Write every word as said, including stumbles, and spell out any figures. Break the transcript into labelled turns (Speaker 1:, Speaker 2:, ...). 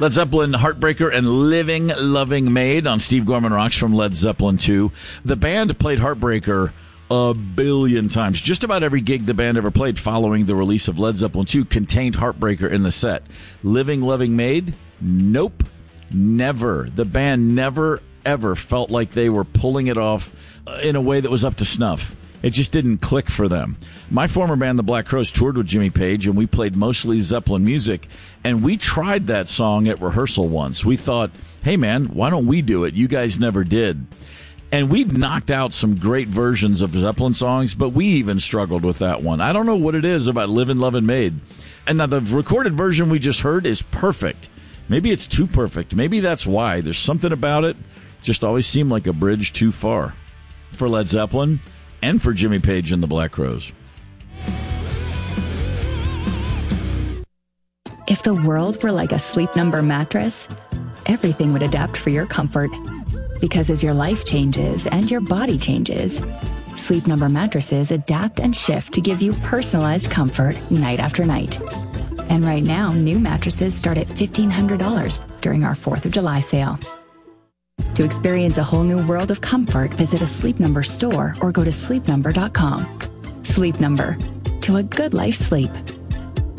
Speaker 1: Led Zeppelin, Heartbreaker, and Living Loving Maid on Steve Gorman Rocks from Led Zeppelin two. The band played Heartbreaker a billion times. Just about every gig the band ever played following the release of Led Zeppelin two contained Heartbreaker in the set. Living Loving Maid? Nope. Never. The band never, ever felt like they were pulling it off in a way that was up to snuff. It just didn't click for them. My former band, the Black Crowes, toured with Jimmy Page, and we played mostly Zeppelin music, and we tried that song at rehearsal once. We thought, hey, man, why don't we do it? You guys never did. And we've knocked out some great versions of Zeppelin songs, but we even struggled with that one. I don't know what it is about Livin' Lovin' Maid. And now the recorded version we just heard is perfect. Maybe it's too perfect. Maybe that's why. There's something about it. Just always seemed like a bridge too far for Led Zeppelin and for Jimmy Page and the Black Crowes.
Speaker 2: If the world were like a Sleep Number mattress, everything would adapt for your comfort. Because as your life changes and your body changes, Sleep Number mattresses adapt and shift to give you personalized comfort night after night. And right now, new mattresses start at fifteen hundred dollars during our fourth of July sale. To experience a whole new world of comfort, visit a Sleep Number store or go to sleep number dot com. Sleep Number. To a good life sleep.